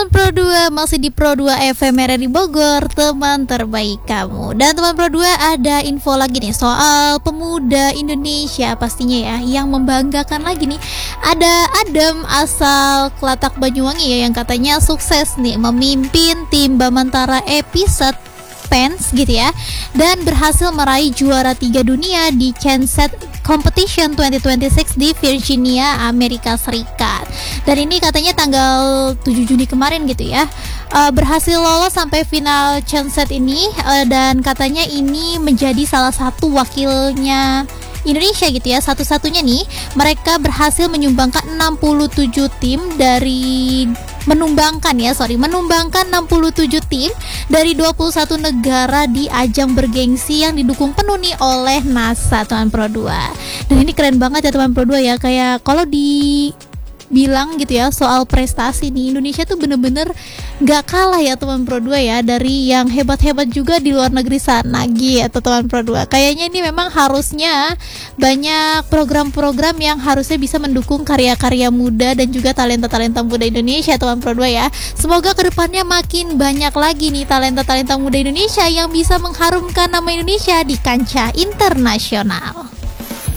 teman Pro 2, masih di Pro 2 FM RRI Bogor, teman terbaik kamu. Dan teman Pro 2, ada info lagi nih soal pemuda Indonesia pastinya ya, yang membanggakan lagi nih. Ada Adam asal Klatak Banyuwangi ya, yang katanya sukses nih memimpin tim Bamantara episode Pens gitu ya, dan berhasil meraih juara 3 dunia di Chancet Competition 2026 di Virginia, Amerika Serikat. Dan ini katanya tanggal 7 Juni kemarin gitu ya, berhasil lolos sampai final Chancet ini, dan katanya ini menjadi salah satu wakilnya Indonesia gitu ya, satu-satunya nih mereka berhasil menyumbangkan 67 tim dari menumbangkan 67 tim dari 21 negara di ajang bergengsi yang didukung penuh nih oleh NASA, teman Pro 2. Dan ini keren banget ya teman Pro 2 ya, kayak kalau dibilang gitu ya soal prestasi nih, Indonesia tuh bener-bener gak kalah ya teman Pro 2 ya, dari yang hebat-hebat juga di luar negeri sana gitu teman Pro 2. Kayaknya ini memang harusnya banyak program-program yang harusnya bisa mendukung karya-karya muda dan juga talenta-talenta muda Indonesia teman Pro 2 ya. Semoga kedepannya makin banyak lagi nih talenta-talenta muda Indonesia yang bisa mengharumkan nama Indonesia di kancah internasional.